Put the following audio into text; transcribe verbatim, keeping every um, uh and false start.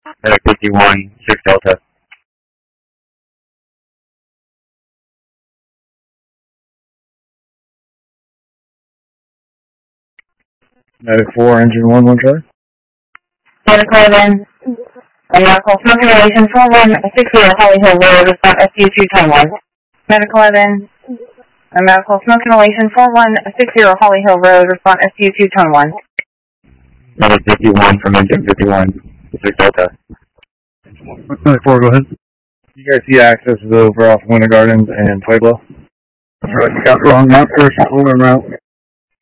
Medic fifty-one, six Delta. Medic four, engine one, one Charlie. Medic eleven, medical smoke inhalation four one six zero Holly Hill Road, respond S U two twenty-one. Medic eleven, medical smoke inhalation four one six zero Holly Hill Road, respond S U two twenty-one. Medic fifty-one from engine fifty-one, six Delta. Medic four, go ahead. You guys see access is over off Winter Gardens and Pueblo? That's right, you got the wrong route, first, full route.